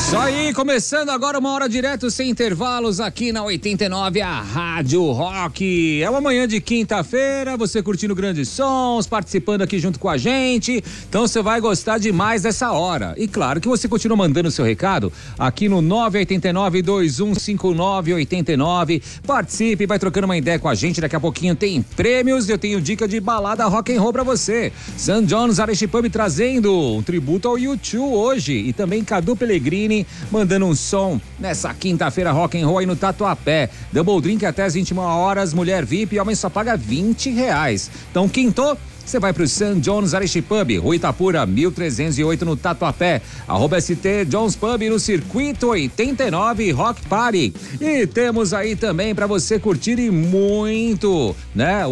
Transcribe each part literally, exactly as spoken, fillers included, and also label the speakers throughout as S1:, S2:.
S1: Isso aí, começando agora uma hora direto sem intervalos aqui na oitenta e nove, a Rádio Rock. É uma manhã de quinta-feira, você curtindo grandes sons, participando aqui junto com a gente, então você vai gostar demais dessa hora. E claro que você continua mandando seu recado aqui no nove oito nove, dois um cinco nove, oito nove. Participe, vai trocando uma ideia com a gente, daqui a pouquinho tem prêmios, eu tenho dica de balada rock and roll pra você. Sam Jones Irish Pub trazendo um tributo ao U dois hoje e também Cadu Pellegrini mandando um som nessa quinta-feira rock and roll aí no Tatuapé. Double drink até as vinte e uma horas, mulher V I P, homem só paga vinte reais. Então, quinto, você vai pro Sam Jones Irish Pub, Rua Itapura, mil trezentos e oito no Tatuapé. Arroba S T Jones Pub no Circuito oitenta e nove Rock Party. E temos aí também pra você curtir e muito, né?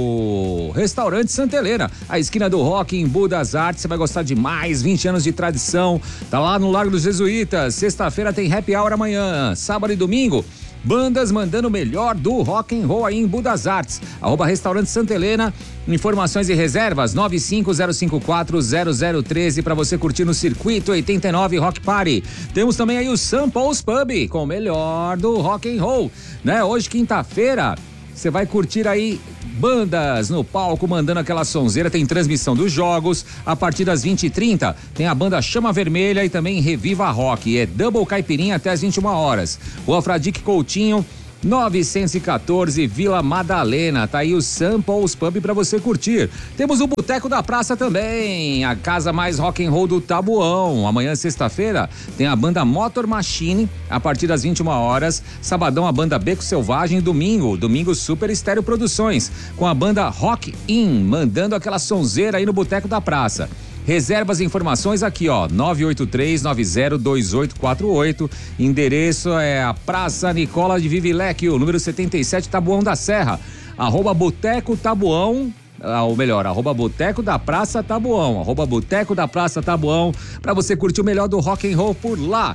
S1: O Restaurante Santa Helena, a esquina do rock em Budas Artes. Você vai gostar demais, vinte anos de tradição. Tá lá no Largo dos Jesuítas. Sexta-feira tem happy hour amanhã. Sábado e domingo, bandas mandando o melhor do rock and roll aí em Budas Artes. Arroba Restaurante Santa Helena. Informações e reservas nove cinco zero cinco quatro zero zero um três para você curtir no Circuito oitenta e nove Rock Party. Temos também aí o Sam Paul's Pub com o melhor do rock and roll, né? Hoje, quinta-feira, você vai curtir aí bandas no palco mandando aquela sonzeira. Tem transmissão dos jogos a partir das vinte e trinta. Tem a banda Chama Vermelha e também Reviva Rock. É Double Caipirinha até as vinte e uma horas. Rua Fradique Coutinho, novecentos e quatorze, Vila Madalena. Tá aí o Sam Paul's Pub pra você curtir. Temos o Boteco da Praça também, a casa mais rock and roll do Tabuão. Amanhã, sexta-feira, tem a banda Motor Machine a partir das vinte e uma horas. Sabadão, a banda Beco Selvagem. Domingo, domingo Super Estéreo Produções com a banda Rock In, mandando aquela sonzeira aí no Boteco da Praça. Reservas e informações aqui, ó, nove oito três nove zero dois oito quatro oito. Endereço é a Praça Nicola de Vivilecchio, número setenta e sete, Tabuão da Serra. Arroba Boteco Tabuão, ah, ou melhor, arroba Boteco da Praça Tabuão, arroba Boteco da Praça Tabuão, pra você curtir o melhor do rock and roll por lá.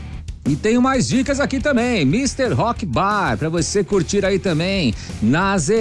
S1: E tenho mais dicas aqui também, mister Rock Bar, pra você curtir aí também, na Z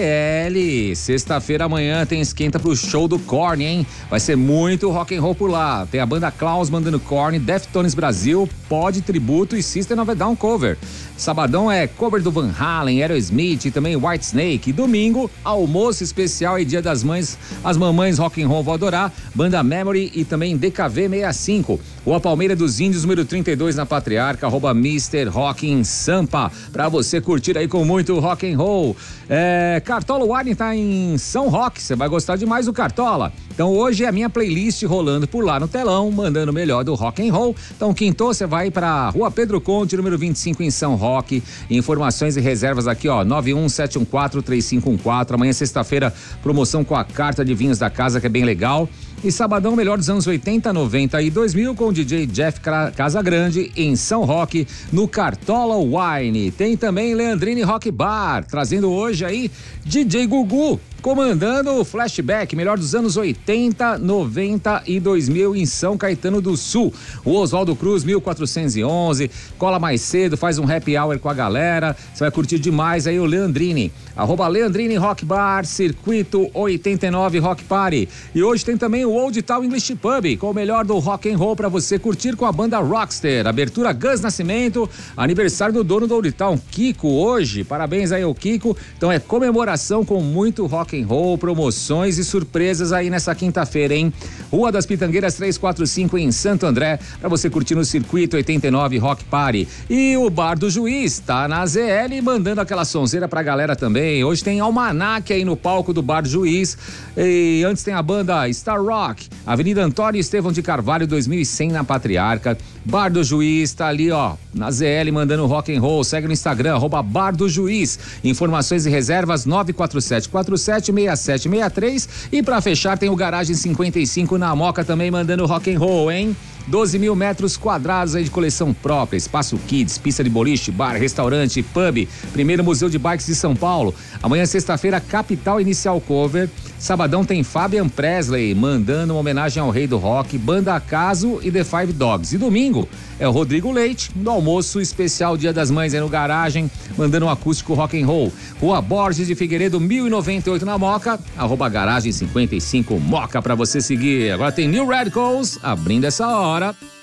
S1: L. Sexta-feira amanhã tem esquenta pro show do Korn, hein? Vai ser muito rock and roll por lá. Tem a banda Klaus mandando Korn, Deftones Brasil, Pod Tributo e System of a Down cover. Sabadão é cover do Van Halen, Aerosmith e também Whitesnake. E domingo, almoço especial e Dia das Mães, as mamães rock and roll vão adorar, banda Memory e também D K V sessenta e cinco. Rua Palmeira dos Índios, número trinta e dois na Patriarca, arroba mister Rock em Sampa, pra você curtir aí com muito rock and roll. É, Cartola Wine tá em São Roque, você vai gostar demais do Cartola. Então hoje é a minha playlist rolando por lá no telão, mandando o melhor do rock and roll. Então quinto, você vai pra Rua Pedro Conte, número vinte e cinco em São Roque. Informações e reservas aqui, ó, nove um sete um quatro três cinco um quatro. Amanhã, sexta-feira, promoção com a carta de vinhos da casa, que é bem legal. E sabadão, melhor dos anos oitenta, noventa e dois mil com o D J Jeff Casagrande em São Roque, no Cartola Wine. Tem também Leandrini Rock Bar, trazendo hoje aí D J Gugu, comandando o Flashback, melhor dos anos oitenta, noventa e dois mil em São Caetano do Sul. O Oswaldo Cruz, mil quatrocentos e onze, cola mais cedo, faz um happy hour com a galera, você vai curtir demais aí o Leandrini. Arroba Leandrini Rock Bar, Circuito oitenta e nove Rock Party. E hoje tem também o Old Town English Pub, com o melhor do rock and roll pra você curtir com a banda Rockster. Abertura Gus Nascimento, aniversário do dono do Old Town, Kiko, hoje. Parabéns aí ao Kiko. Então é comemoração com muito rock and roll, promoções e surpresas aí nessa quinta-feira, hein? Rua das Pitangueiras trezentos e quarenta e cinco em Santo André, pra você curtir no Circuito oitenta e nove Rock Party. E o Bar do Juiz tá na Z L, mandando aquela sonzeira pra galera também. Hoje tem Almanac aí no palco do Bar do Juiz. E antes tem a banda Star Rock, Avenida Antônio Estevão de Carvalho, dois mil e cem na Patriarca. Bar do Juiz tá ali, ó, na Z L, mandando rock and roll. Segue no Instagram, arroba Bar do Juiz. Informações e reservas nove quatro sete quatro sete seis sete seis três. E pra fechar tem o Garagem cinquenta e cinco na Moca também, mandando rock and roll, hein? doze mil metros quadrados aí de coleção própria, espaço kids, pista de boliche, bar, restaurante, pub, primeiro museu de bikes de São Paulo. Amanhã, sexta-feira, Capital Inicial Cover. Sabadão tem Fabian Presley, mandando uma homenagem ao rei do rock, Banda Acaso e The Five Dogs. E domingo é o Rodrigo Leite, no almoço especial Dia das Mães aí no Garagem, mandando um acústico rock and roll. Rua Borges de Figueiredo, mil e noventa e oito na Moca, arroba Garagem cinquenta e cinco Moca pra você seguir. Agora tem New Radicals abrindo essa hora.